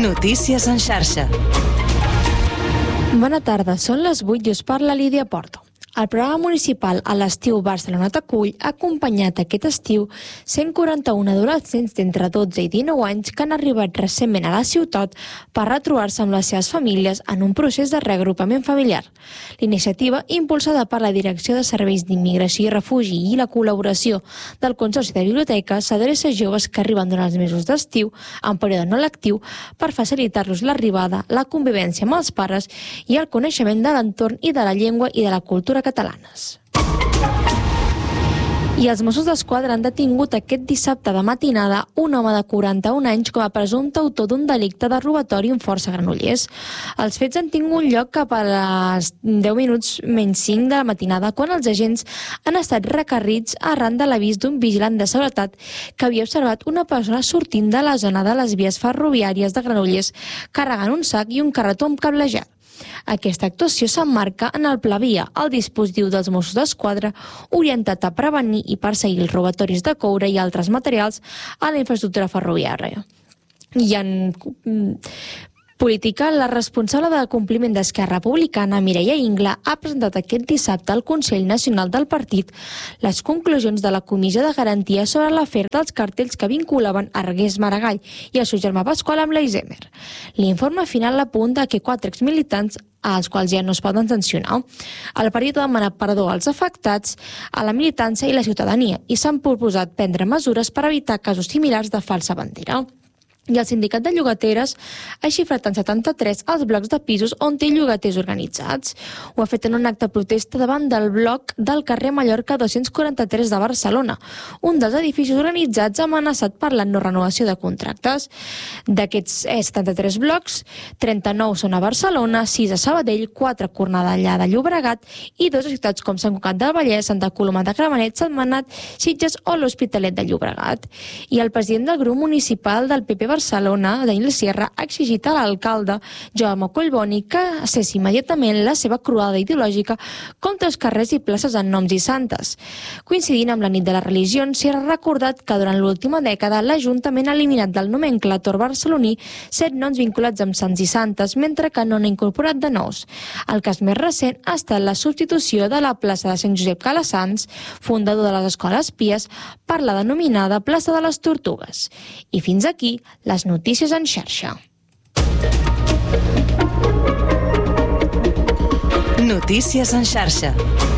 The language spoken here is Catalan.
Notícies en xarxa. Bona tarda, són les 8 i us parla Lídia Porto. El programa municipal a l'estiu Barcelona t'acull ha acompanyat aquest estiu 141 adolescents d'entre 12 i 19 anys que han arribat recentment a la ciutat per retrobar-se amb les seves famílies en un procés de reagrupament familiar. L'iniciativa, impulsada per la Direcció de Serveis d'Immigració i Refugi i la col·laboració del Consorci de Biblioteques, s'adreça a joves que arriben durant els mesos d'estiu, en període no lectiu, per facilitar-los l'arribada, la convivència amb els pares i el coneixement de l'entorn i de la llengua i de la cultura catalanes. I els Mossos d'Esquadra han detingut aquest dissabte de matinada un home de 41 anys com a presumpte autor d'un delicte de robatori en força a Granollers. Els fets han tingut lloc cap a les 10 minuts menys 5 de la matinada, quan els agents han estat requerits arran de l'avís d'un vigilant de seguretat que havia observat una persona sortint de la zona de les vies ferroviàries de Granollers carregant un sac i un carretó amb cablejat. Aquesta actuació s'emmarca en el Pla Via, el dispositiu dels Mossos d'Esquadra orientat a prevenir i perseguir els robatoris de coure i altres materials a la infraestructura ferroviària. I en política, la responsable del compliment d'Esquerra Republicana, Mireia Ingla, ha presentat aquest dissabte al Consell Nacional del Partit les conclusions de la Comissió de Garantia sobre l'afer dels cartells que vinculaven Argués Maragall i el seu germà Pasqual amb l'Alzheimer. L'informe final apunta que 4 exmilitants, als quals ja no es poden sancionar. El partit ha demanat perdó als afectats, a la militància i la ciutadania, i s'han proposat prendre mesures per evitar casos similars de falsa bandera. I el sindicat de llogateres ha xifrat en 73 els blocs de pisos on té llogaters organitzats. Ho ha fet en un acte de protesta davant del bloc del carrer Mallorca 243 de Barcelona, un dels edificis organitzats amenaçat per la no renovació de contractes. D'aquests 73 blocs, 39 són a Barcelona, 6 a Sabadell, 4 a Cornellà de Llobregat i 2 a ciutats com Sant Cugat del Vallès, Santa Coloma de Gramenet, Sentmenat, Sitges o l'Hospitalet de Llobregat. I el president del grup municipal del PP Barcelona, Daniel Sierra, ha exigit a l'alcalde, Jaume Collboni, que cessi immediatament la seva croada ideològica contra els carrers i places en noms i santes. Coincidint amb la nit de les religions, Sierra ha recordat que durant l'última dècada l'Ajuntament ha eliminat del nomenclàtor barceloní 7 noms vinculats amb sants i santes, mentre que no n'ha incorporat de nous. El cas més recent ha estat la substitució de la plaça de Sant Josep Calassans, fundador de les Escoles Pies, per la denominada plaça de les Tortugues. I fins aquí les notícies en xarxa. Notícies en xarxa.